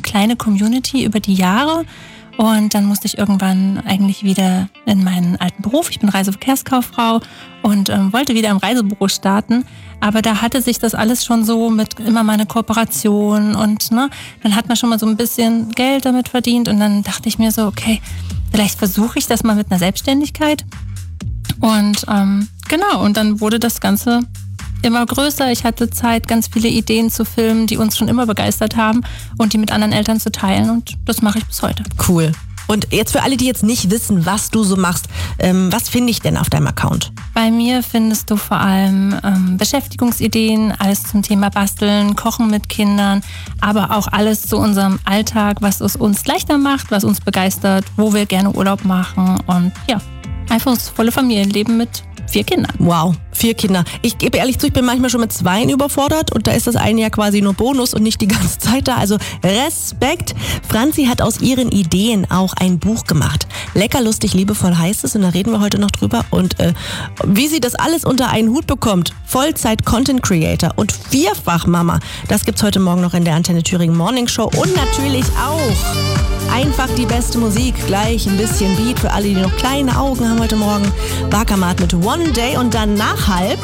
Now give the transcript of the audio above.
eine kleine Community über die Jahre. Und dann musste ich irgendwann eigentlich wieder in meinen alten Beruf. Ich bin Reiseverkehrskauffrau und wollte wieder im Reisebüro starten. Aber da hatte sich das alles schon so mit immer mal eine Kooperation und dann hat man schon mal so ein bisschen Geld damit verdient. Und dann dachte ich mir so, okay, vielleicht versuche ich das mal mit einer Selbstständigkeit. Und genau, und dann wurde das Ganze immer größer. Ich hatte Zeit, ganz viele Ideen zu filmen, die uns schon immer begeistert haben und die mit anderen Eltern zu teilen. Und das mache ich bis heute. Cool. Und jetzt für alle, die jetzt nicht wissen, was du so machst, was finde ich denn auf deinem Account? Bei mir findest du vor allem Beschäftigungsideen, alles zum Thema Basteln, Kochen mit Kindern, aber auch alles zu unserem Alltag, was es uns leichter macht, was uns begeistert, wo wir gerne Urlaub machen und ja, einfach das volle Familienleben mit 4 Kindern. Wow, 4 Kinder. Ich gebe ehrlich zu, ich bin manchmal schon mit 2 überfordert und da ist das eine ja quasi nur Bonus und nicht die ganze Zeit da. Also Respekt. Franzi hat aus ihren Ideen auch ein Buch gemacht. Lecker, lustig, liebevoll heißt es und da reden wir heute noch drüber. Und wie sie das alles unter einen Hut bekommt. Vollzeit-Content-Creator und 4-fach Mama. Das gibt's heute Morgen noch in der Antenne Thüringen Morning Show und natürlich auch einfach die beste Musik. Gleich ein bisschen Beat für alle, die noch kleine Augen haben heute Morgen. Barkamat mit One Day und dann nach halb